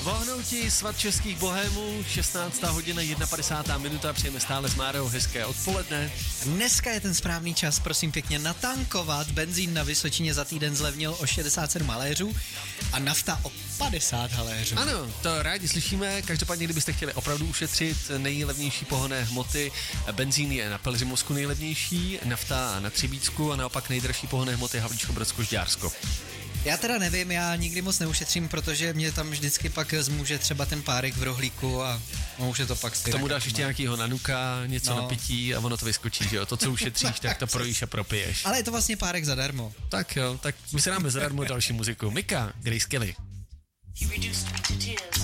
Vohnouti svat českých bohémů, 16. hodina, 51 minuta, přejeme stále s Márou hezké odpoledne. Dneska je ten správný čas, prosím pěkně, natankovat. Benzín na Vysočině za týden zlevnil o 67 haléřů a nafta o 50 haléřů. Ano, to rádi slyšíme, každopádně kdybyste chtěli opravdu ušetřit nejlevnější pohonné hmoty, benzín je na Pelhřimovsku nejlevnější, nafta na Třebíčsku a naopak nejdražší pohonné hmoty Havlíčko-Brodsko-Žďársko. Já teda nevím, já nikdy moc neušetřím, protože mě tam vždycky pak zmůže třeba ten párek v rohlíku a už je to pak stejně. K tomu dáš ještě nějakýho nanuka, něco na pití a ono to vyskočí, že jo? To, co ušetříš, tak to projíš a propiješ. Ale je to vlastně párek zadarmo. Tak jo, tak my se dáme zadarmo další muziku. Mika, Grace Kelly.